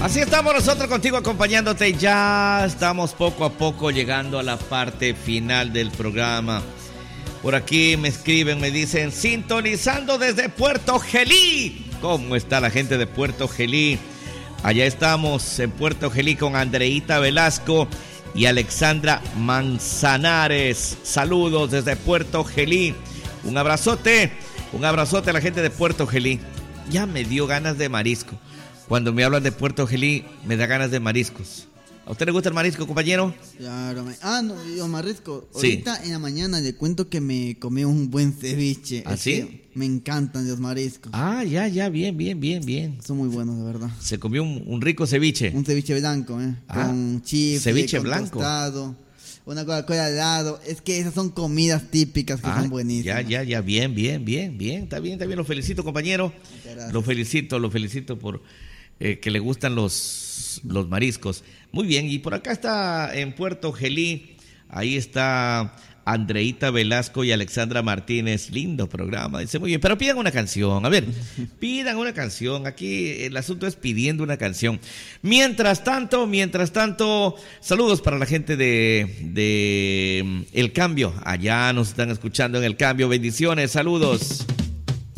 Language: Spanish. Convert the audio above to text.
Así estamos nosotros contigo acompañándote. Ya estamos poco a poco llegando a la parte final del programa. Por aquí me escriben, me dicen, sintonizando desde Puerto Gelí. ¿Cómo está la gente de Puerto Gelí? Allá estamos en Puerto Gelí con Andreita Velasco y Alexandra Manzanares. Saludos desde Puerto Gelí. Un abrazote a la gente de Puerto Gelí. Ya me dio ganas de marisco. Cuando me hablan de Puerto Gelí, me da ganas de mariscos. ¿A usted le gusta el marisco, compañero? Claro. No, yo marisco. Sí. Ahorita en la mañana le cuento que me comí un buen ceviche. ¿Ah, sí? Me encantan los mariscos. Ya, bien. Son muy buenos, de verdad. Se comió un rico ceviche. Un ceviche blanco, con chifle, ceviche con blanco. tostado, una Coca-Cola al lado. Es que esas son comidas típicas que son buenísimas. Ya, bien. Está bien. Lo felicito, compañero. Lo felicito por que le gustan los mariscos. Muy bien, y por acá está en Puerto Gelí, ahí está Andreita Velasco y Alexandra Martínez. Lindo programa, dice, muy bien, pero pidan una canción, a ver, pidan una canción, aquí el asunto es pidiendo una canción. Mientras tanto, saludos para la gente de El Cambio, allá nos están escuchando en El Cambio, bendiciones, saludos.